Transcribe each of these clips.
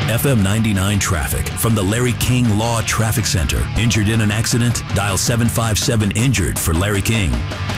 FM 99 traffic from the Larry King Law Traffic Center. Injured in an accident? Dial 757-INJURED for Larry King.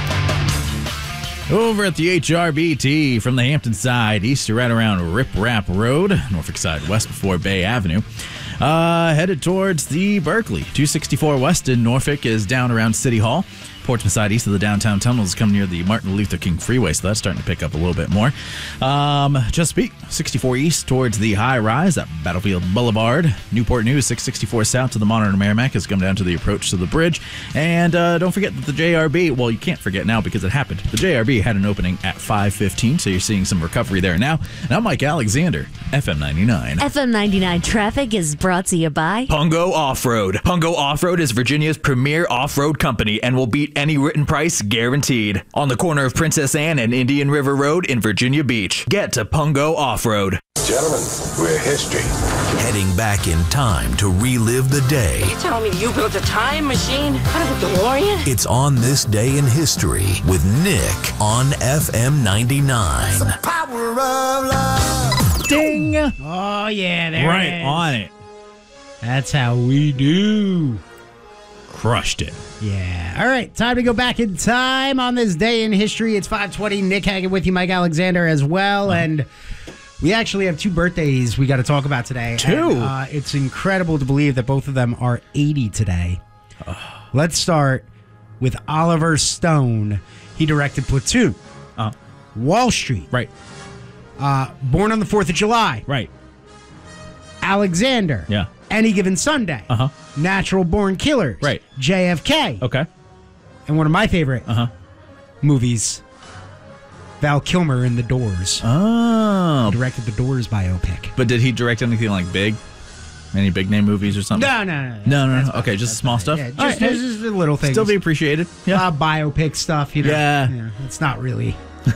Over at the HRBT from the Hampton side, east to right around Rip Rap Road, Norfolk side west before Bay Avenue. Headed towards the Berkeley. 264 west in Norfolk is down around City Hall. Portsmouth side east of the downtown tunnels come near the Martin Luther King Freeway, so that's starting to pick up a little bit more. Chesapeake, 64 east towards the high rise at Battlefield Boulevard. Newport News, 664 south to the Modern Merrimack has come down to the approach to the bridge. And don't forget that the JRB, well, you can't forget now because it happened. The JRB had an opening at 5:15, so you're seeing some recovery there now. And I'm Mike Alexander, FM 99. FM 99 traffic is brought to you by Pungo Off-Road. Pungo Off-Road is Virginia's premier off-road company and will beat any written price guaranteed. On the corner of Princess Anne and Indian River Road in Virginia Beach. Get to Pungo Off-Road. Gentlemen, we're history. Heading back in time to relive the day. Tell me you built a time machine out of a DeLorean? It's On This Day in History with Nick on FM 99. The power of love. Ding! Oh, yeah, there Right it is. on it. That's how we do. Crushed it. Yeah. All right, time to go back in time on this day in history. It's 5:20. Nick hanging with you, Mike Alexander as well. And we actually have two birthdays we got to talk about today. Two? And, it's incredible to believe that both of them are 80 today. Let's start with Oliver Stone. He directed Platoon. Wall Street. Right. Born on the 4th of July. Right. Alexander. Yeah. Any Given Sunday. Natural Born Killers. Right. JFK. Okay. And one of my favorite movies, Val Kilmer in The Doors. Oh. He directed the Doors biopic. But did he direct anything like big? Any big name movies or something? No. No. Okay, just small stuff? Yeah, All right, just the little things. Still be appreciated. Yeah. Biopic stuff, you know. Yeah. It's not really.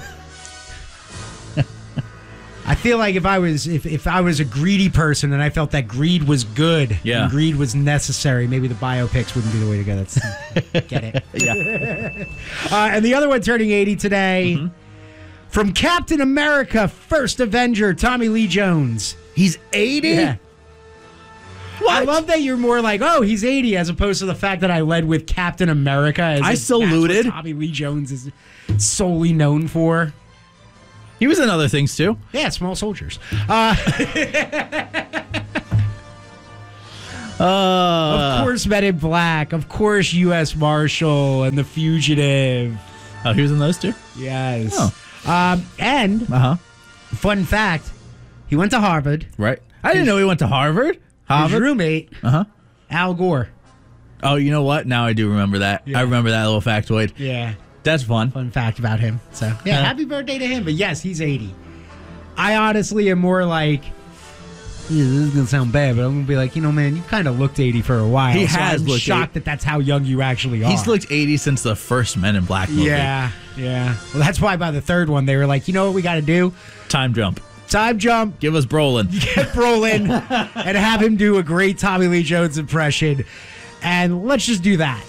I feel like if I was a greedy person and I felt that greed was good and greed was necessary, maybe the biopics wouldn't be the way to go. That's get it. Yeah. And the other one turning 80 today, from Captain America, First Avenger, Tommy Lee Jones. He's 80? Yeah. What? I love that you're more like, oh, he's 80, as opposed to the fact that I led with Captain America. As I if saluted. that's what Tommy Lee Jones is solely known for. He was in other things too. Yeah, Small Soldiers. Of course, Men in Black. Of course, U.S. Marshal and The Fugitive. Oh, he was in those too? Yes. Oh. And, fun fact, he went to Harvard. Right. I didn't know he went to Harvard. His roommate, Al Gore. Oh, you know what? Now I do remember that. Yeah. I remember that little factoid. Yeah. That's fun. Fun fact about him. So, happy birthday to him. But yes, he's 80. I honestly am more like, this is going to sound bad, but I'm going to be like, man, you kind of looked 80 for a while. He so has I'm looked shocked that that's how young you actually are. He's looked 80 since the first Men in Black movie. Yeah. Well, that's why by the third one, they were like, you know what we got to do? Time jump. Give us Brolin. Get Brolin and have him do a great Tommy Lee Jones impression. And let's just do that.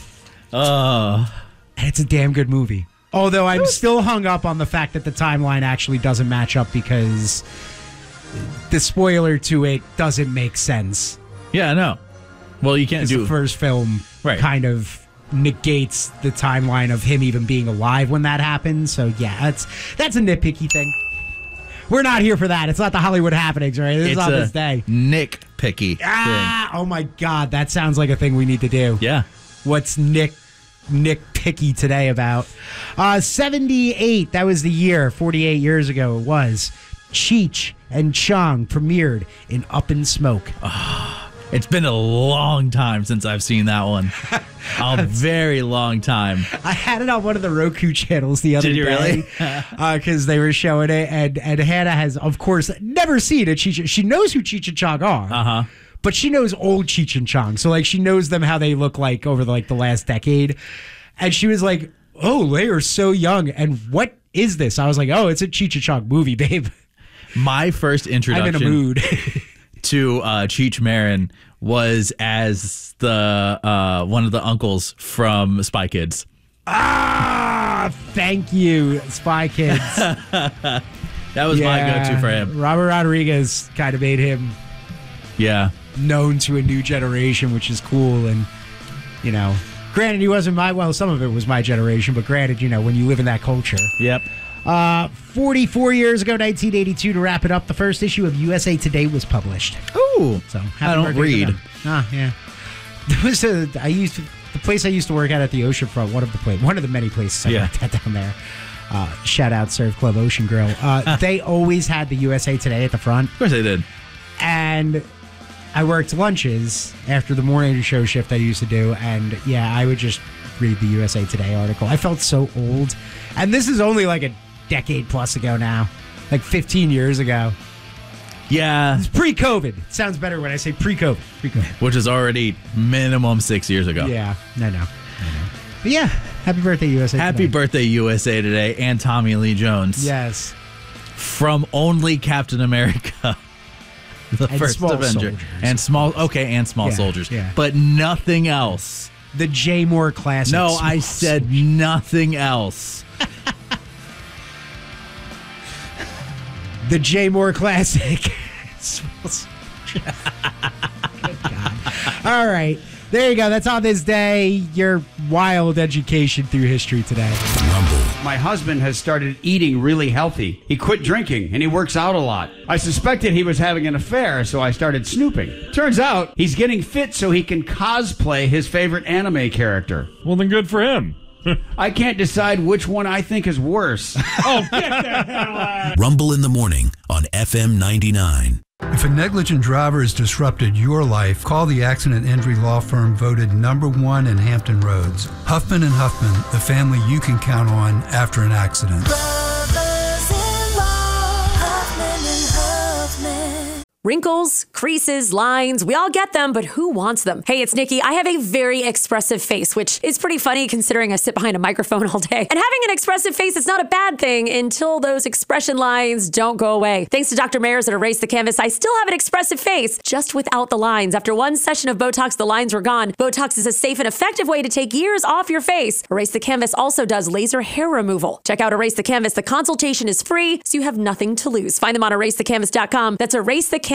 And it's a damn good movie. Although I'm still hung up on the fact that the timeline actually doesn't match up because the spoiler to it doesn't make sense. Yeah, I know. Well, you can't do the first film right. kind of negates the timeline of him even being alive when that happens. So yeah, that's a nitpicky thing. We're not here for that. It's not the Hollywood happenings, right? This is on this day. Nick Picky. Oh my God, that sounds like a thing we need to do. Yeah. What's Nick Picky today about? 78, that was the year. 48 years ago it was. Cheech and Chong premiered in Up in Smoke. It's been a long time since I've seen that one. A very long time. I had it on one of the Roku channels the other day. Did you really? Because they were showing it, and Hannah has, of course, never seen it. She knows who Cheech and Chong are. But she knows old Cheech and Chong. So, like, she knows them how they look like over, the last decade. And she was like, oh, they are so young. And what is this? I was like, oh, it's a Cheech and Chong movie, babe. My first introduction I'm in a mood. to Cheech Marin was as the one of the uncles from Spy Kids. Thank you, Spy Kids. That was my go-to for him. Robert Rodriguez kind of made him Yeah. known to a new generation, which is cool. And, granted, he wasn't some of it was my generation, but granted, when you live in that culture. Yep. 44 years ago, 1982, to wrap it up, the first issue of USA Today was published. Ooh. So I don't read. Yeah. There was the place I used to work at the oceanfront, one of the many places I worked at down there. Shout out Surf Club Ocean Grill. They always had the USA Today at the front. Of course they did. And I worked lunches after the morning show shift I used to do, and I would just read the USA Today article. I felt so old. And this is only like a decade plus ago now, like 15 years ago. Yeah. It's pre-COVID. It sounds better when I say pre-COVID. Which is already minimum 6 years ago. Yeah, I know. But happy birthday, USA Today. Happy birthday, USA Today, and Tommy Lee Jones. Yes. From only Captain America. The And first Small Avenger. Soldiers. And small soldiers. Yeah. But nothing else. The J. Moore classic. No, I said nothing else. The J. Moore classic. Good God. All right. There you go. That's on this day. Your wild education through history today. Rumble. My husband has started eating really healthy. He quit drinking and he works out a lot. I suspected he was having an affair, so I started snooping. Turns out he's getting fit so he can cosplay his favorite anime character. Well, then good for him. I can't decide which one I think is worse. Oh, get the hell out. Rumble in the morning on FM 99. If a negligent driver has disrupted your life, call the accident injury law firm voted #1 in Hampton Roads. Huffman & Huffman, the family you can count on after an accident. Wrinkles, creases, lines, we all get them, but who wants them? Hey, it's Nikki. I have a very expressive face, which is pretty funny considering I sit behind a microphone all day. And having an expressive face is not a bad thing until those expression lines don't go away. Thanks to Dr. Mayers at Erase the Canvas, I still have an expressive face, just without the lines. After one session of Botox, the lines were gone. Botox is a safe and effective way to take years off your face. Erase the Canvas also does laser hair removal. Check out Erase the Canvas. The consultation is free, so you have nothing to lose. Find them on erasethecanvas.com. That's erasethecanvas.com.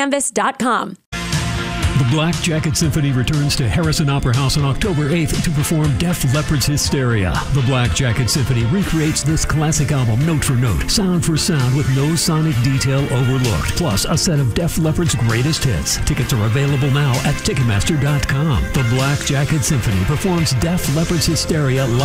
The Black Jacket Symphony returns to Harrison Opera House on October 8th to perform Def Leppard's Hysteria. The Black Jacket Symphony recreates this classic album note for note, sound for sound, with no sonic detail overlooked, plus a set of Def Leppard's greatest hits. Tickets are available now at Ticketmaster.com. The Black Jacket Symphony performs Def Leppard's Hysteria live